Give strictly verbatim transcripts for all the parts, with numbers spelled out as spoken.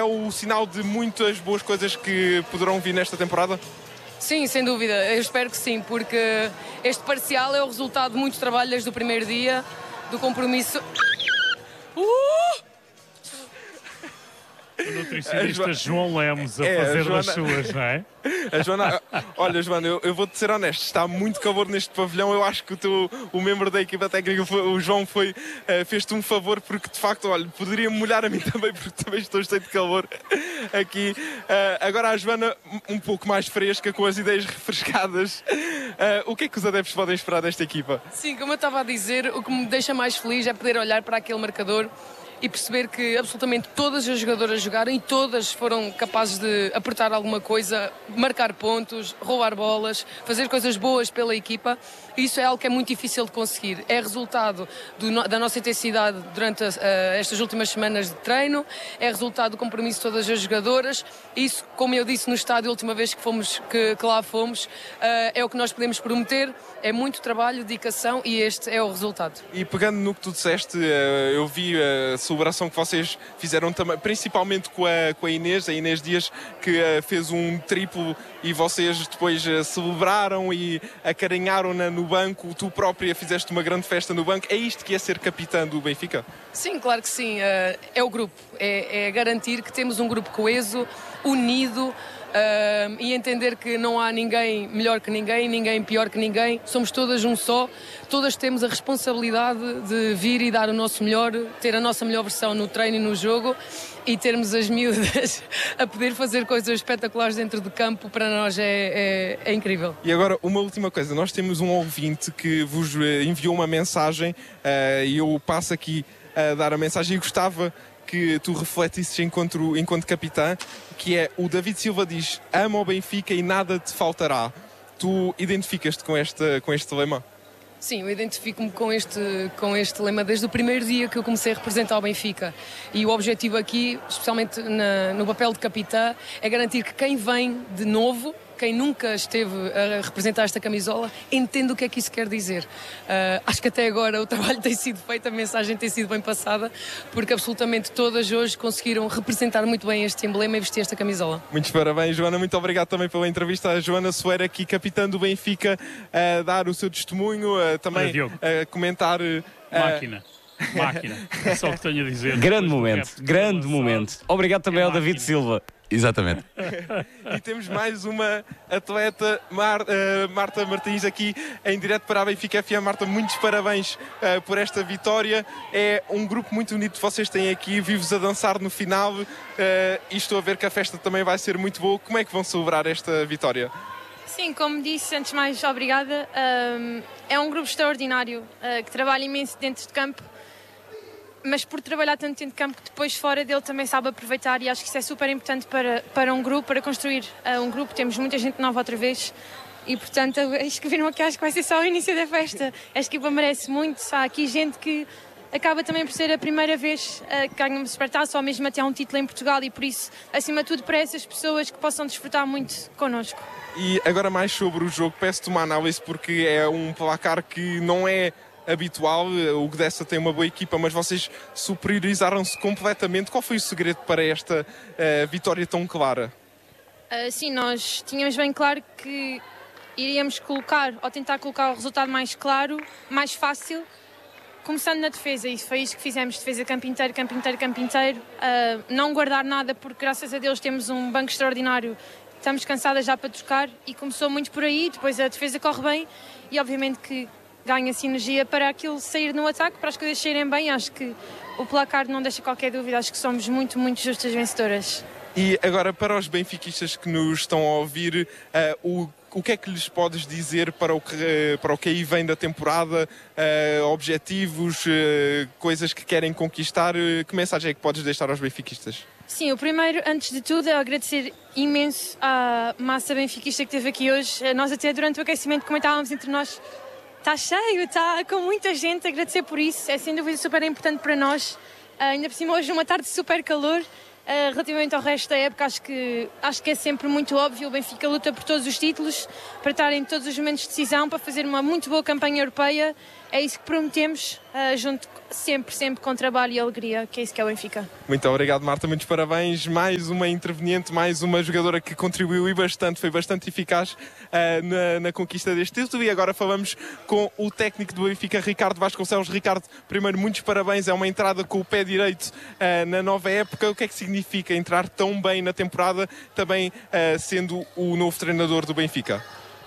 o sinal de muitas boas coisas que poderão vir nesta temporada? Sim, sem dúvida, eu espero que sim, porque este parcial é o resultado de muito trabalho desde o primeiro dia, do compromisso. Uh! O nutricionista João Lemos a é, fazer a Joana... das suas, não é? A Joana, olha, Joana, eu, eu vou-te ser honesto, está muito calor neste pavilhão. Eu acho que o, teu, o membro da equipa técnica, o João, foi, uh, fez-te um favor, porque de facto, olha, poderia molhar a mim também, porque também estou cheio de calor aqui. Uh, agora a Joana, um pouco mais fresca, com as ideias refrescadas. Uh, o que é que os adeptos podem esperar desta equipa? Sim, como eu estava a dizer, o que me deixa mais feliz é poder olhar para aquele marcador e perceber que absolutamente todas as jogadoras jogaram e todas foram capazes de apertar alguma coisa, marcar pontos, roubar bolas, fazer coisas boas pela equipa. Isso é algo que é muito difícil de conseguir. É resultado do, da nossa intensidade durante uh, estas últimas semanas de treino, é resultado do compromisso de todas as jogadoras. Isso, como eu disse no estádio a última vez que, fomos, que, que lá fomos, uh, é o que nós podemos prometer. É muito trabalho, dedicação e este é o resultado. E pegando no que tu disseste, uh, eu vi a celebração que vocês fizeram também, principalmente com a, com a Inês, a Inês Dias, que uh, fez um triplo e vocês depois uh, celebraram e acarinharam-na no banco. Tu própria fizeste uma grande festa no banco. É isto que é ser capitã do Benfica? Sim, claro que sim. Uh, é o grupo. É, é garantir que temos um grupo coeso, unido, Uh, e entender que não há ninguém melhor que ninguém, ninguém pior que ninguém, somos todas um só, todas temos a responsabilidade de vir e dar o nosso melhor, ter a nossa melhor versão no treino e no jogo e termos as miúdas a poder fazer coisas espetaculares dentro do campo. Para nós é, é, é incrível. E agora uma última coisa, nós temos um ouvinte que vos enviou uma mensagem uh, e eu passo aqui a dar a mensagem e gostava que tu refletisses enquanto, enquanto capitã, que é: o David Silva diz: ama o Benfica e nada te faltará. Tu identificas-te com este, com este lema? Sim, eu identifico-me com este, com este lema desde o primeiro dia que eu comecei a representar o Benfica. E o objetivo aqui, especialmente na, no papel de capitã, é garantir que quem vem de novo, quem nunca esteve a representar esta camisola, entende o que é que isso quer dizer. Uh, acho que até agora o trabalho tem sido feito, a mensagem tem sido bem passada, porque absolutamente todas hoje conseguiram representar muito bem este emblema e vestir esta camisola. Muitos parabéns, Joana. Muito obrigado também pela entrevista. A Joana Soeira, aqui capitã do Benfica, a dar o seu testemunho, a também a comentar. Máquina. Máquina. É só o que tenho a dizer. Grande momento, grande momento. Obrigado também é ao David Silva. Exatamente. E temos mais uma atleta, Mar, uh, Marta Martins, aqui em direto para a Benfica F M. Marta, muitos parabéns uh, por esta vitória. É um grupo muito unido que vocês têm aqui, vivos a dançar no final, uh, e estou a ver que a festa também vai ser muito boa. Como é que vão celebrar esta vitória? Sim, como disse, antes de mais, obrigada. Um, é um grupo extraordinário, uh, que trabalha imenso dentro de campo, mas por trabalhar tanto dentro de campo, que depois fora dele também sabe aproveitar, e acho que isso é super importante para, para um grupo, para construir uh, um grupo. Temos muita gente nova outra vez e, portanto, acho que viram aqui, acho que vai ser só o início da festa. Acho que a equipa merece muito. Há aqui gente que acaba também por ser a primeira vez uh, que ganha uma supertaça, ou mesmo até um título em Portugal, e por isso, acima de tudo, para essas pessoas que possam desfrutar muito connosco. E agora mais sobre o jogo, peço-te uma análise, porque é um placar que não é habitual. O Gdessa tem uma boa equipa, mas vocês superiorizaram-se completamente. Qual foi o segredo para esta uh, vitória tão clara? Uh, sim, nós tínhamos bem claro que iríamos colocar, ou tentar colocar o resultado mais claro, mais fácil, começando na defesa, e foi isso que fizemos: defesa campo inteiro, campo inteiro, campo inteiro, uh, não guardar nada, porque graças a Deus temos um banco extraordinário, estamos cansadas já para trocar, e começou muito por aí. Depois a defesa corre bem e obviamente que ganha sinergia para aquilo sair no ataque, para as coisas saírem bem. Acho que o placar não deixa qualquer dúvida, acho que somos muito, muito justas vencedoras. E agora, para os benfiquistas que nos estão a ouvir, uh, o, o que é que lhes podes dizer para o que, uh, para o que aí vem da temporada? Uh, objetivos, uh, coisas que querem conquistar? Uh, que mensagem é que podes deixar aos benfiquistas? Sim, o primeiro, antes de tudo, é agradecer imenso à massa benfiquista que esteve aqui hoje. Nós até durante o aquecimento comentávamos entre nós: está cheio, está com muita gente. Agradecer por isso, é sem dúvida super importante para nós. Uh, ainda por cima, hoje uma tarde de super calor. Uh, relativamente ao resto da época, acho que, acho que é sempre muito óbvio. O Benfica luta por todos os títulos, para estar em todos os momentos de decisão, para fazer uma muito boa campanha europeia. é isso que prometemos, uh, junto sempre, sempre com trabalho e alegria, que é isso que é o Benfica. Muito obrigado, Marta, muitos parabéns. Mais uma interveniente, mais uma jogadora que contribuiu e bastante, foi bastante eficaz uh, na, na conquista deste título. E agora falamos com o técnico do Benfica, Ricardo Vasconcelos. Ricardo, primeiro, muitos parabéns, é uma entrada com o pé direito uh, na nova época. O que é que significa entrar tão bem na temporada, também uh, sendo o novo treinador do Benfica?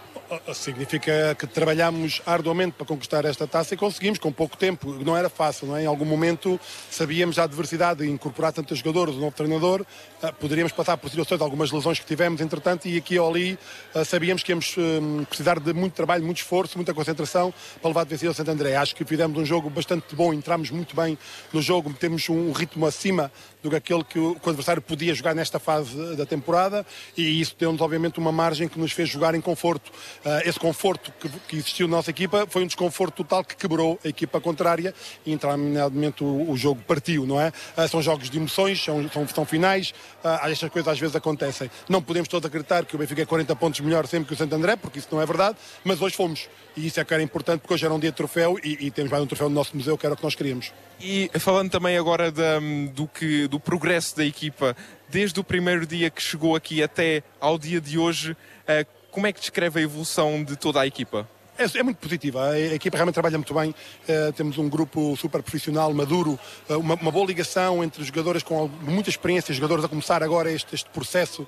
Significa que trabalhámos arduamente para conquistar esta taça e conseguimos com pouco tempo. Não era fácil, não é? Em algum momento sabíamos a adversidade de incorporar tantos jogadores, o novo treinador, poderíamos passar por situações de algumas lesões que tivemos, entretanto, e aqui ou ali sabíamos que íamos precisar de muito trabalho, muito esforço, muita concentração para levar de vencer o Santo André. Acho que fizemos um jogo bastante bom, entramos muito bem no jogo, temos um ritmo acima do que aquele que o adversário podia jogar nesta fase da temporada, e isso deu-nos obviamente uma margem que nos fez jogar em conforto. Uh, esse conforto que, que existiu na nossa equipa foi um desconforto total que quebrou a equipa contrária e, indeterminadamente, o, o jogo partiu, não é? Uh, são jogos de emoções, são, são, são finais, uh, estas coisas às vezes acontecem. Não podemos todos acreditar que o Benfica é quarenta pontos melhor sempre que o Santo André, porque isso não é verdade, mas hoje fomos. E isso é que era importante, porque hoje era um dia de troféu e, e temos mais um troféu no nosso museu, que era o que nós queríamos. E falando também agora da, do, que, do progresso da equipa, desde o primeiro dia que chegou aqui até ao dia de hoje, uh, como é que descreve a evolução de toda a equipa? É, é muito positiva, a, a equipa realmente trabalha muito bem, uh, temos um grupo super profissional, maduro, uh, uma, uma boa ligação entre jogadores com muita experiência, jogadores a começar agora este, este processo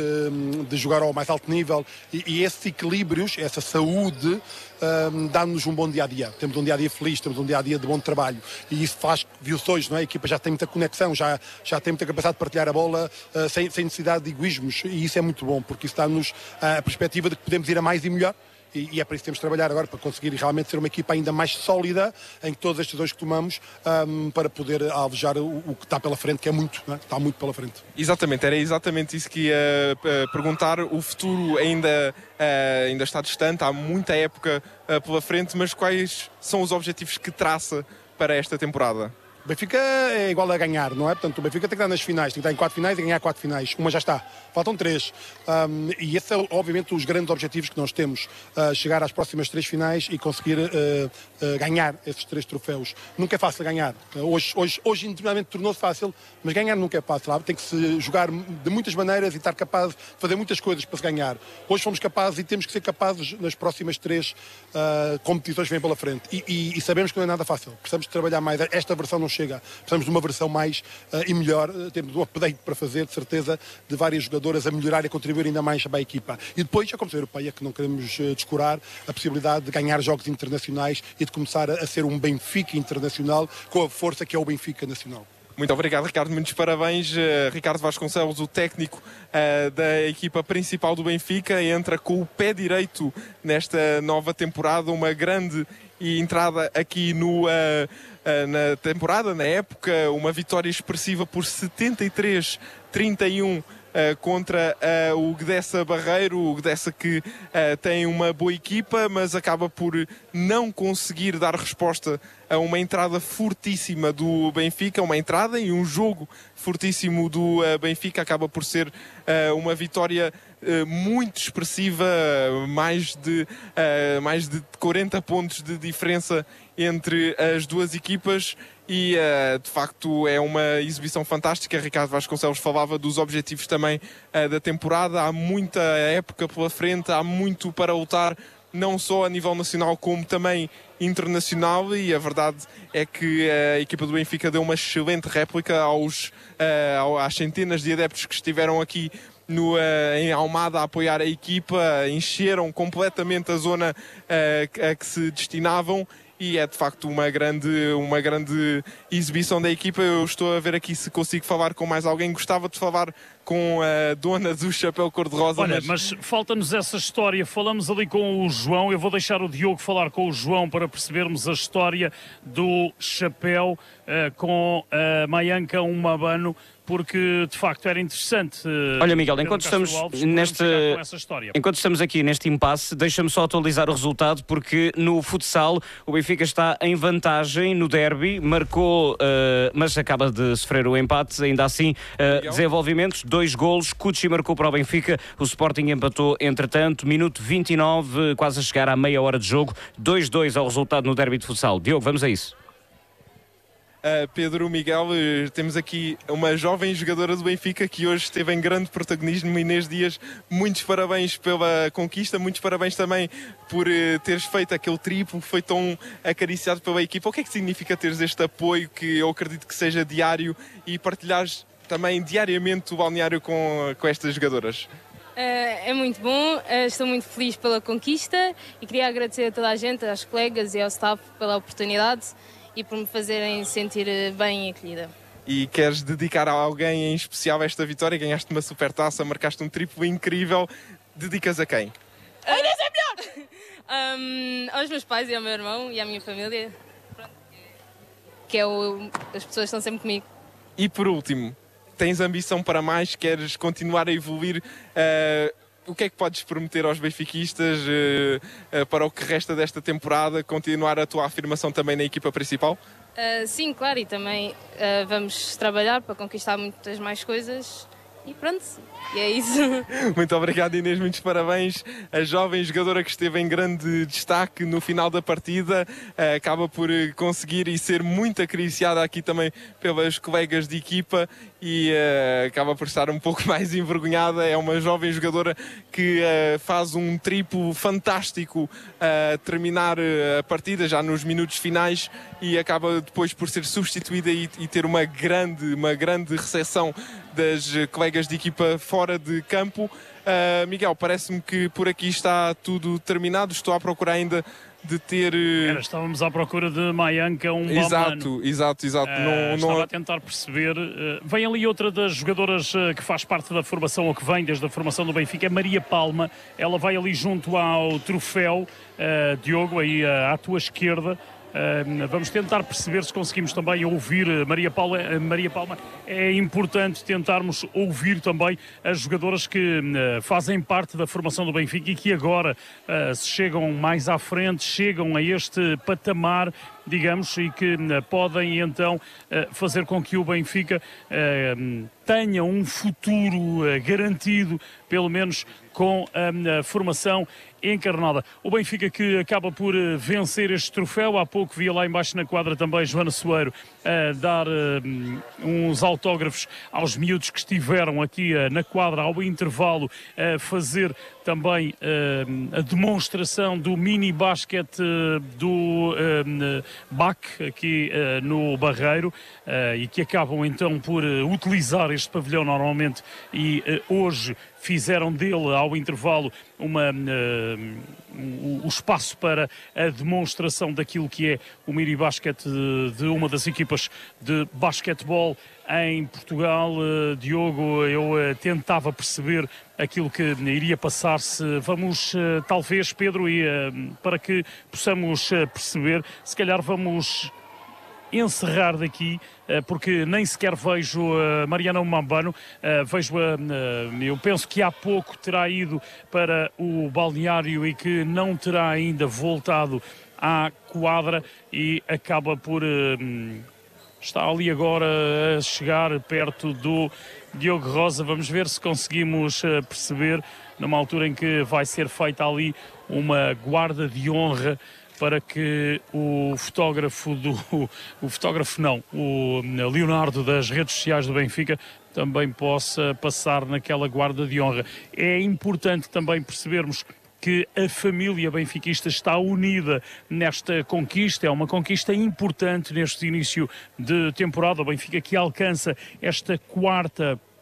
de, de jogar ao mais alto nível, e, e esses equilíbrios, essa saúde, Um, dá-nos um bom dia-a-dia. Temos um dia-a-dia feliz, temos um dia-a-dia de bom trabalho, e isso faz, viu-se hoje, não é? A equipa já tem muita conexão, já, já tem muita capacidade de partilhar a bola uh, sem, sem necessidade de egoísmos, e isso é muito bom, porque isso dá-nos uh, a perspectiva de que podemos ir a mais e melhor. E, e é para isso que temos de trabalhar agora, para conseguir realmente ser uma equipa ainda mais sólida em todas as decisões que tomamos, um, para poder alvejar o, o que está pela frente, que é muito, não é? Está muito pela frente. Exatamente, era exatamente isso que ia uh, perguntar. O futuro ainda, uh, ainda está distante, há muita época uh, pela frente, mas quais são os objetivos que traça para esta temporada? O Benfica é igual a ganhar, não é? Portanto, o Benfica tem que estar nas finais, tem que estar em quatro finais e ganhar quatro finais. Uma já está, faltam três. Um, e esses são, obviamente, os grandes objetivos que nós temos. Uh, chegar às próximas três finais e conseguir uh, uh, ganhar esses três troféus. Nunca é fácil ganhar. Uh, hoje, hoje, hoje indeterminadamente, tornou-se fácil, mas ganhar nunca é fácil. Tem que se jogar de muitas maneiras e estar capaz de fazer muitas coisas para se ganhar. Hoje fomos capazes e temos que ser capazes nas próximas três uh, competições que vêm pela frente. E, e, e sabemos que não é nada fácil. Precisamos de trabalhar mais. Esta versão não chega. Precisamos de uma versão mais uh, e melhor. Uh, temos um update para fazer, de certeza, de várias jogadoras a melhorar e a contribuir ainda mais para a equipa. E depois, a Competição Europeia, que não queremos uh, descurar, a possibilidade de ganhar jogos internacionais e de começar a, a ser um Benfica internacional com a força que é o Benfica nacional. Muito obrigado, Ricardo. Muitos parabéns. Uh, Ricardo Vasconcelos, o técnico uh, da equipa principal do Benfica, entra com o pé direito nesta nova temporada. Uma grande entrada aqui no, uh, uh, na temporada, na época. Uma vitória expressiva por setenta e três a trinta e um Uh, contra uh, o Gdessa Barreiro, o Gdessa que uh, tem uma boa equipa, mas acaba por não conseguir dar resposta a uma entrada fortíssima do Benfica, uma entrada e um jogo fortíssimo do uh, Benfica. Acaba por ser uh, uma vitória uh, muito expressiva, mais de, uh, mais de quarenta pontos de diferença entre as duas equipas. E, uh, de facto, é uma exibição fantástica. Ricardo Vasconcelos falava dos objetivos também uh, da temporada. Há muita época pela frente, há muito para lutar, não só a nível nacional como também internacional, e a verdade é que a equipa do Benfica deu uma excelente réplica aos, uh, às centenas de adeptos que estiveram aqui No, uh, em Almada a apoiar a equipa, encheram completamente a zona uh, a que se destinavam. E é de facto uma grande, uma grande exibição da equipa. Eu estou a ver aqui se consigo falar com mais alguém. Gostava de falar com a dona do chapéu cor-de-rosa. Olha, mas, mas falta-nos essa história. Falamos ali com o João. Eu vou deixar o Diogo falar com o João para percebermos a história do chapéu uh, com a Mayanka Umabano, porque de facto era interessante. Olha, Miguel, enquanto estamos Alves, neste, enquanto estamos aqui neste impasse, deixa-me só atualizar o resultado, porque no futsal o Benfica está em vantagem no derby, marcou, uh, mas acaba de sofrer o empate, ainda assim, uh, desenvolvimentos, dois golos, Cucci marcou para o Benfica, o Sporting empatou entretanto, minuto vinte e nove, quase a chegar à meia hora de jogo, dois a dois ao resultado no derby de futsal. Diogo, vamos a isso. Uh, Pedro, Miguel, uh, temos aqui uma jovem jogadora do Benfica que hoje esteve em grande protagonismo. Inês Dias, muitos parabéns pela conquista, muitos parabéns também por uh, teres feito aquele triplo que foi tão acariciado pela equipa. O que é que significa teres este apoio, que eu acredito que seja diário, e partilhares também diariamente o balneário com, com estas jogadoras? É muito bom, estou muito feliz pela conquista e queria agradecer a toda a gente, aos colegas e ao staff pela oportunidade e por me fazerem sentir bem acolhida. E queres dedicar a alguém em especial esta vitória? Ganhaste uma super taça, marcaste um triplo incrível. Dedicas a quem? A Inês é melhor! um, aos meus pais e ao meu irmão e à minha família, que é o, as pessoas estão sempre comigo. E por último, tens ambição para mais? Queres continuar a evoluir? Uh, o que é que podes prometer aos benfiquistas uh, uh, para o que resta desta temporada? Continuar a tua afirmação também na equipa principal? Uh, sim, claro, e também uh, vamos trabalhar para conquistar muitas mais coisas e pronto, e é isso. Muito obrigado, Inês, muitos parabéns. A jovem jogadora que esteve em grande destaque no final da partida uh, acaba por conseguir e ser muito acariciada aqui também pelas colegas de equipa e uh, acaba por estar um pouco mais envergonhada. É uma jovem jogadora que uh, faz um triplo fantástico a uh, terminar a partida já nos minutos finais e acaba depois por ser substituída e, e ter uma grande, uma grande recepção das colegas de equipa fora de campo. Uh, Miguel, parece-me que por aqui está tudo terminado. Estou à procura ainda de ter... Era, estávamos à procura de Mayanka, um Exato, exato, exato. Uh, não, estava não... a tentar perceber. Uh, vem ali outra das jogadoras uh, que faz parte da formação, ou que vem desde a formação do Benfica, é Maria Palma. Ela vai ali junto ao troféu. Uh, Diogo, aí uh, à tua esquerda. Uh, vamos tentar perceber se conseguimos também ouvir Maria Palma. Maria Palma, é importante tentarmos ouvir também as jogadoras que uh, fazem parte da formação do Benfica e que agora uh, se chegam mais à frente, chegam a este patamar, digamos, e que uh, podem então uh, fazer com que o Benfica uh, tenha um futuro uh, garantido, pelo menos com a, a formação encarnada. O Benfica que acaba por uh, vencer este troféu. Há pouco via lá embaixo na quadra também Joana Soeiro a uh, dar uh, uns autógrafos aos miúdos que estiveram aqui uh, na quadra ao intervalo, a uh, fazer também uh, a demonstração do mini basquete uh, do uh, B A C aqui uh, no Barreiro uh, e que acabam então por uh, utilizar este pavilhão normalmente e uh, hoje fizeram dele ao intervalo uma, uh, o, o espaço para a demonstração daquilo que é o mini basquete de, de uma das equipas de basquetebol em Portugal. Uh, Diogo, eu uh, tentava perceber aquilo que iria passar-se. Vamos, uh, talvez, Pedro, e uh, para que possamos uh, perceber, se calhar vamos encerrar daqui, uh, porque nem sequer vejo a uh, Mariana Mambano, uh, vejo a, uh, eu penso que há pouco terá ido para o balneário e que não terá ainda voltado à quadra e acaba por... Uh, está ali agora a chegar perto do Diogo Rosa. Vamos ver se conseguimos uh, perceber, numa altura em que vai ser feita ali uma guarda de honra para que o fotógrafo do... o fotógrafo não, o Leonardo das redes sociais do Benfica também possa passar naquela guarda de honra. É importante também percebermos que a família benfiquista está unida nesta conquista. É uma conquista importante neste início de temporada. O Benfica que alcança esta quarta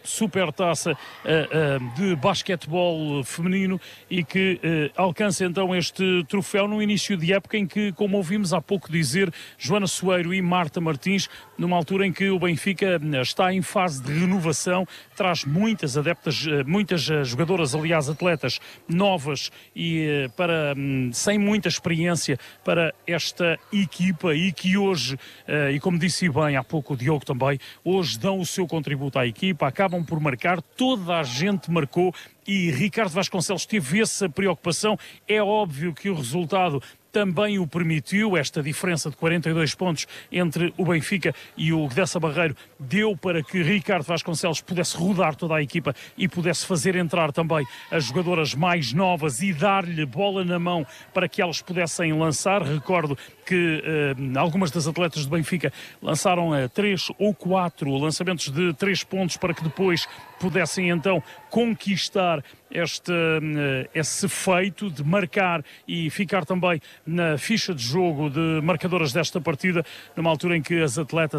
supertaça uh, uh, de basquetebol feminino e que uh, alcança então este troféu no início de época em que, como ouvimos há pouco dizer, Joana Soeiro e Marta Martins, numa altura em que o Benfica está em fase de renovação, traz muitas adeptas, muitas jogadoras, aliás, atletas novas e para, sem muita experiência para esta equipa e que hoje, e como disse bem há pouco o Diogo também, hoje dão o seu contributo à equipa, acabam por marcar, toda a gente marcou e Ricardo Vasconcelos teve essa preocupação. É óbvio que o resultado também o permitiu, esta diferença de quarenta e dois pontos entre o Benfica e o Gdessa Barreiro deu para que Ricardo Vasconcelos pudesse rodar toda a equipa e pudesse fazer entrar também as jogadoras mais novas e dar-lhe bola na mão para que elas pudessem lançar. Recordo que uh, algumas das atletas do Benfica lançaram uh, três ou quatro lançamentos de três pontos para que depois pudessem então conquistar este, uh, esse feito de marcar e ficar também na ficha de jogo de marcadoras desta partida, numa altura em que as atletas